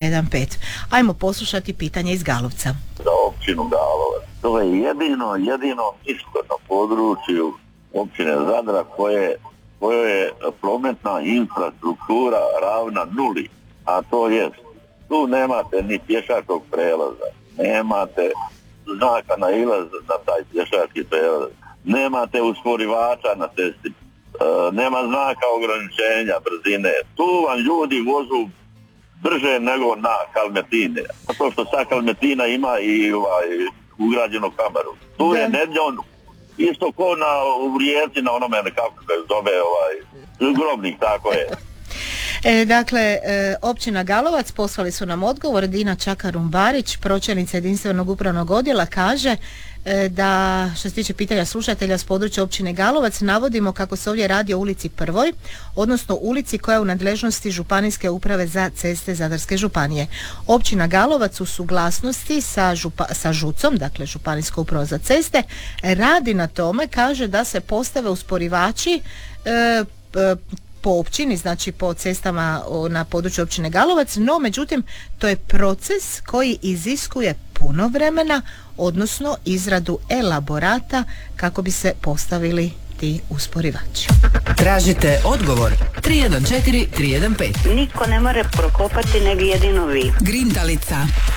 315. Ajmo poslušati pitanje iz Galovca. Za općinu Galovac. To je jedino ishodno području općine Zadra koje je prometna infrastruktura ravna nuli. A to jest, tu nemate ni pješačkog prelaza, nemate znaka na ilaz na taj pješački prelaz, nemate usporivača na cesti, nema znaka ograničenja brzine. Tu vam ljudi vozu brže nego na Kalmetine. To što sa Kalmetina ima i ugrađenu kameru. Tu je nedjeljom isto ko u Rijeci na onome, kako se zove, Grobnik, tako je. Dakle, općina Galovac poslali su nam odgovor. Dina Čakarum-Barić, pročelnica jedinstvenog upravnog odjela, kaže da što se tiče pitanja slušatelja s područja općine Galovac, navodimo kako se ovdje radi o ulici Prvoj, odnosno ulici koja je u nadležnosti Županijske uprave za ceste Zadarske županije. Općina Galovac u suglasnosti sa ŽUC-om, dakle Županijska uprava za ceste, radi na tome, kaže da se postave usporivači po općini, znači po cestama na području općine Galovac, no međutim to je proces koji iziskuje puno vremena, odnosno izradu elaborata kako bi se postavili ti usporivači. Tražite odgovor 314 315. Niko ne more prokopati nego jedino vi. Grintalica.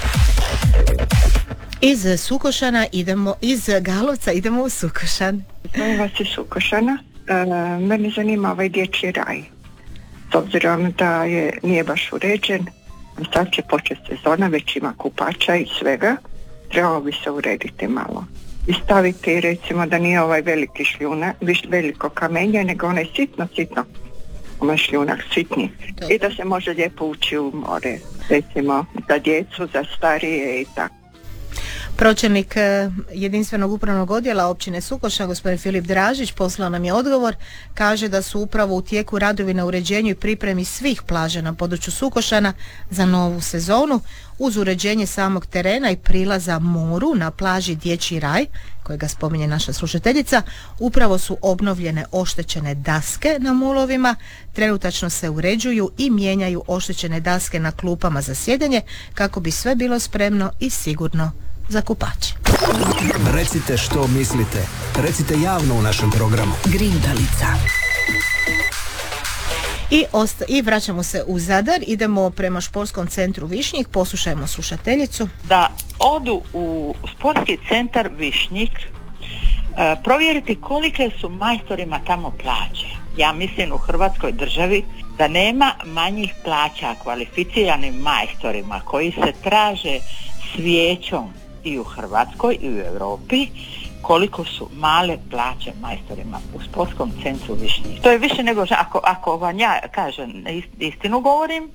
Iz Sukošana iz Galovca idemo u Sukošan. Zovem vas iz Sukošana. Mene zanima ovaj dječji raj. S obzirom da nije baš uređen, sad će početi sezona, već ima kupača i svega, trebalo bi se urediti malo. I staviti, recimo, da nije ovaj veliki šljunak, veliko kamenje, nego onaj sitno, onaj šljunak sitni. I da se može lijepo ući u more, recimo, za djecu, za starije i tako. Pročelnik jedinstvenog upravnog odjela općine Sukošan, gospodin Filip Dražić, poslao nam je odgovor. Kaže da su upravo u tijeku radovi na uređenju i pripremi svih plaža na području Sukošana za novu sezonu. Uz uređenje samog terena i prilaza moru na plaži Dječji raj, kojega spominje naša slušateljica, upravo su obnovljene oštećene daske na mulovima. Trenutačno se uređuju i mijenjaju oštećene daske na klupama za sjedenje kako bi sve bilo spremno i sigurno za kupače. Recite što mislite. Recite javno u našem programu. Grintalica. I vraćamo se u Zadar. Idemo prema športskom centru Višnjik. Poslušajmo slušateljicu. Da odu u sportski centar Višnjik, provjeriti kolike su majstorima tamo plaće. Ja mislim u Hrvatskoj državi da nema manjih plaća kvalificiranim majstorima koji se traže svijećom i u Hrvatskoj i u Europi, koliko su male plaće majstorima u sportskom centru Višnjik. To je više nego, ako vam ja kažem istinu govorim,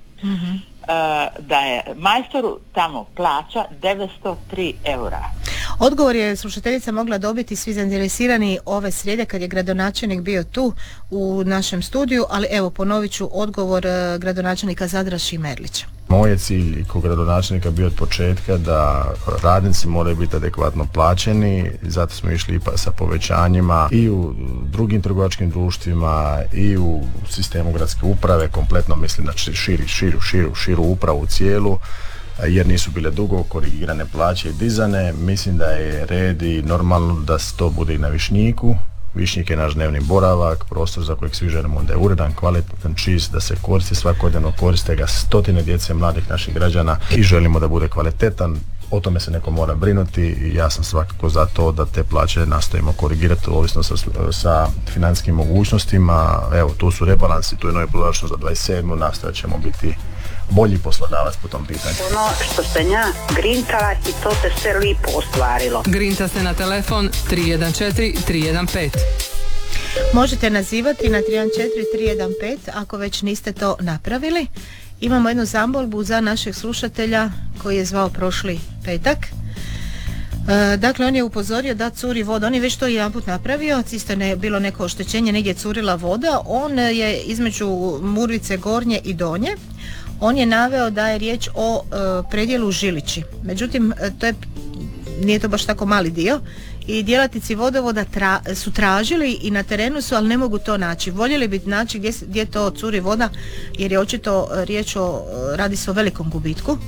da je majstoru tamo plaća 903 eura. Odgovor je slušateljica mogla dobiti svi zainteresirani ove srijede kad je gradonačelnik bio tu u našem studiju, ali evo ponovit ću odgovor gradonačelnika Zadra Šimerlića. Moj je cilj kao gradonačelnika bio od početka da radnici moraju biti adekvatno plaćeni, zato smo išli sa povećanjima i u drugim trgovačkim društvima i u sistemu gradske uprave, kompletno mislim da širu upravu cijelu, jer nisu bile dugo korigirane plaće i dizane. Mislim da je red i normalno da to bude i na Višnjiku. Višnjik je naš dnevni boravak, prostor za kojeg svi želimo da je uredan, kvalitetan, čist, da se koristi svakodnevno, koriste ga stotine djece, mladih naših građana i želimo da bude kvalitetan. O tome se neko mora brinuti i ja sam svakako za to da te plaće nastojimo korigirati ovisno sa financijskim mogućnostima. Evo, tu su rebalansi, tu je novi proračun za 27. Nastojat ćemo biti bolji poslodavac po tom pitanju. Ono što se nja grintala i to se sve lipo ostvarilo. Grinta se na telefon 314 315. Možete nazivati na 314 315 ako već niste to napravili. Imamo jednu zamolbu za našeg slušatelja koji je zvao prošli petak. Dakle, on je upozorio da curi voda. On je već to jedanput napravio, isto je bilo neko oštećenje, negdje je curila voda. On je između Murvice Gornje i Donje. On je naveo da je riječ o predjelu Žilići. Međutim, nije to baš tako mali dio. I djelatnici vodovoda su tražili i na terenu su, ali ne mogu to naći. Voljeli bi naći gdje to curi voda, jer je očito riječ radi se o velikom gubitku.